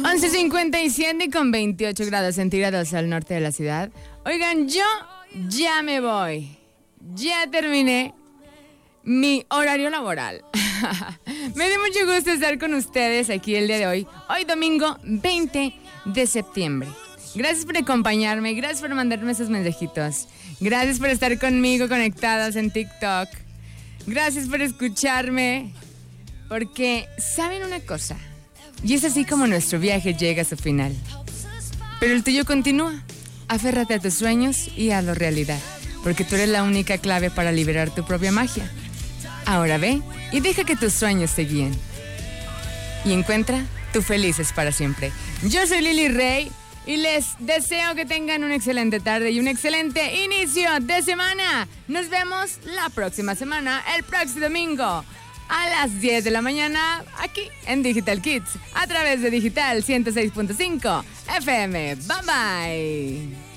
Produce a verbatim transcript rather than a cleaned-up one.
once cincuenta y siete con veintiocho grados centígrados al norte de la ciudad. Oigan, yo ya me voy. Ya terminé mi horario laboral. Me dio mucho gusto estar con ustedes aquí el día de hoy. Hoy domingo veinte de septiembre. Gracias por acompañarme, gracias por mandarme esos mensajitos. Gracias por estar conmigo conectados en TikTok. Gracias por escucharme. Porque, ¿saben una cosa? Y es así como nuestro viaje llega a su final. Pero el tuyo continúa. Aférrate a tus sueños y hazlo realidad. Porque tú eres la única clave para liberar tu propia magia. Ahora ve y deja que tus sueños te guíen. Y encuentra tu felices para siempre. Yo soy Lili Rey y les deseo que tengan una excelente tarde y un excelente inicio de semana. Nos vemos la próxima semana, el próximo domingo, a las diez de la mañana, aquí en Digital Kids, a través de Digital ciento seis punto cinco F M. Bye bye.